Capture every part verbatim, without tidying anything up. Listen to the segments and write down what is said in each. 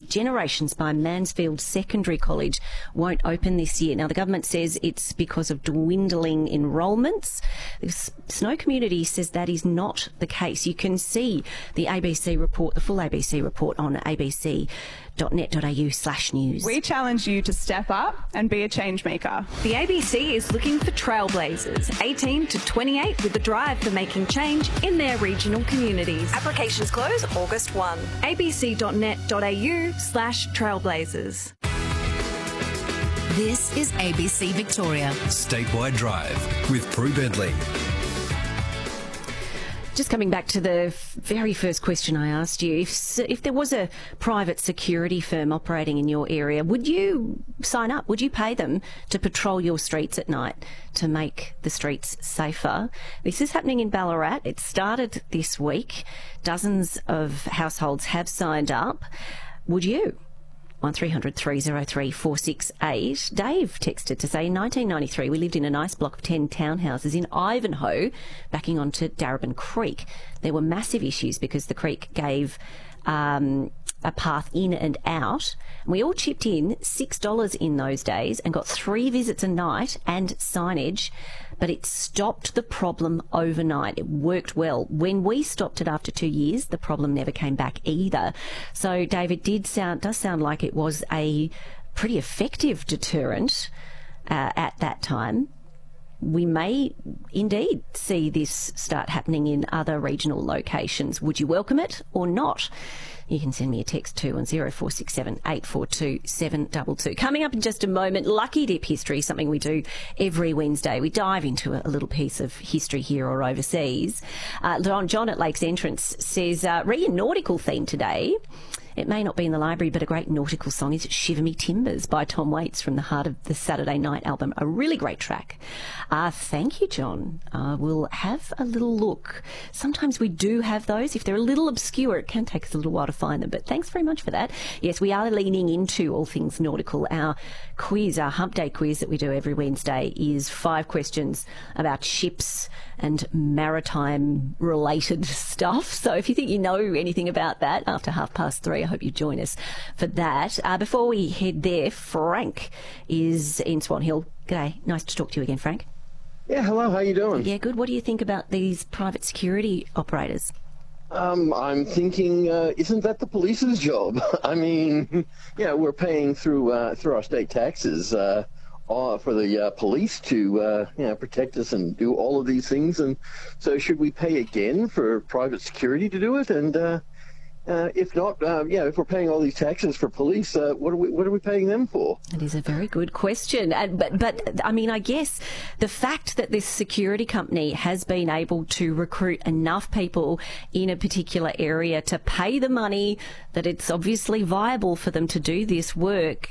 Generations by Mansfield Secondary College won't open this year. Now, the government says it's because of dwindling enrolments. The Snow community says that is not the case. You can see the A B C report, the full A B C report on abc dot net dot a u slash news. We challenge you to step up and be a change maker. The A B C is looking for trailblazers, eighteen to twenty-eight, with a drive for making change in their regional communities. Applications close August first. abc dot net dot a u slash trailblazers. This is A B C Victoria. Statewide Drive with Prue Bentley. Just coming back to the very first question I asked you, if if there was a private security firm operating in your area, would you sign up? Would you pay them to patrol your streets at night to make the streets safer? This is happening in Ballarat. It started this week. Dozens of households have signed up. Would you? one three hundred three oh three four six eight. Dave texted to say, in nineteen ninety-three, we lived in a nice block of ten townhouses in Ivanhoe, backing onto Darebin Creek. There were massive issues because the creek gave um, a path in and out. And we all chipped in six dollars in those days and got three visits a night and signage, but it stopped the problem overnight. It worked well. When we stopped it after two years, the problem never came back either. So, David, did sound does sound like it was a pretty effective deterrent uh, at that time. We may indeed see this start happening in other regional locations. Would you welcome it or not? You can send me a text too on zero four six seven eight four two seven two two. Coming up in just a moment, Lucky Dip History, something we do every Wednesday. We dive into a, a little piece of history here or overseas. Uh, John at Lakes Entrance says, uh, re a nautical theme today. It may not be in the library, but a great nautical song is Shiver Me Timbers by Tom Waits from the Heart of the Saturday Night album. A really great track. Uh, thank you, John. Uh, we'll have a little look. Sometimes we do have those. If they're a little obscure, it can take us a little while to find them, but thanks very much for that. Yes, we are leaning into all things nautical. Our quiz, our Hump Day quiz that we do every Wednesday is five questions about ships and maritime-related stuff. So if you think you know anything about that after half past three, I hope you join us for that. Uh, before we head there, Frank is in Swan Hill. G'day. Nice to talk to you again, Frank. Yeah, hello. How you doing? Yeah, good. What do you think about these private security operators? Um, I'm thinking, uh, isn't that the police's job? I mean, yeah, we're paying through uh, through our state taxes uh, uh, for the uh, police to uh, you know, protect us and do all of these things. And so should we pay again for private security to do it? And uh, Uh, if not, uh, yeah, if we're paying all these taxes for police, uh, what are we what are we paying them for? That is a very good question. And, but, but, I mean, I guess the fact that this security company has been able to recruit enough people in a particular area to pay the money that it's obviously viable for them to do this work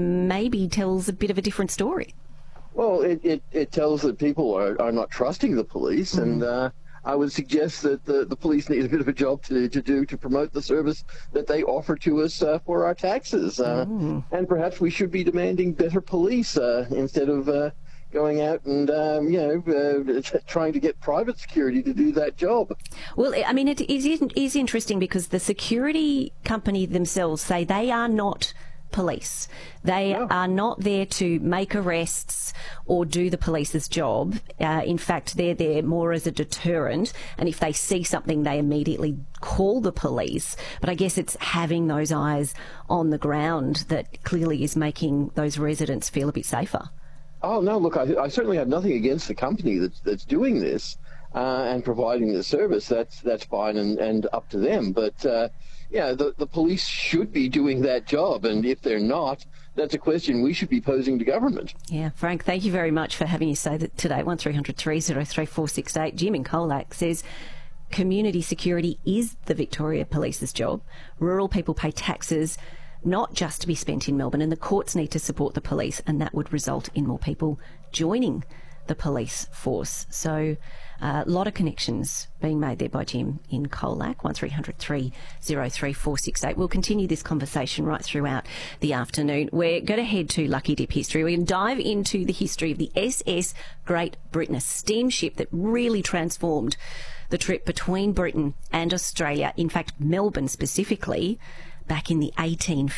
maybe tells a bit of a different story. Well, it, it, it tells that people are, are not trusting the police, mm. and uh, I would suggest that the, the police need a bit of a job to, to do to promote the service that they offer to us uh, for our taxes. Uh, mm. And perhaps we should be demanding better police uh, instead of uh, going out and, um, you know, uh, trying to get private security to do that job. Well, I mean, it is, it is interesting because the security company themselves say they are not police. They no. are not there to make arrests or do the police's job. Uh, in fact, they're there more as a deterrent, and if they see something, they immediately call the police. But I guess it's having those eyes on the ground that clearly is making those residents feel a bit safer. Oh, no, look, I, I certainly have nothing against the company that's, that's doing this uh, and providing the service. That's that's fine and, and up to them. But, uh, yeah, the, the police should be doing that job. And if they're not, that's a question we should be posing to government. Yeah, Frank, thank you very much for having you say that today. one three hundred three oh three four six eight. Jim in Colac says community security is the Victoria Police's job. Rural people pay taxes not just to be spent in Melbourne, and the courts need to support the police, and that would result in more people joining the police force. So a uh, lot of connections being made there by Jim in Colac. one three hundred three oh three four six eight. We'll continue this conversation right throughout the afternoon. We're going to head to Lucky Dip history. We're going to dive into the history of the S S Great Britain, a steamship that really transformed the trip between Britain and Australia, in fact Melbourne specifically, back in the eighteen fifties.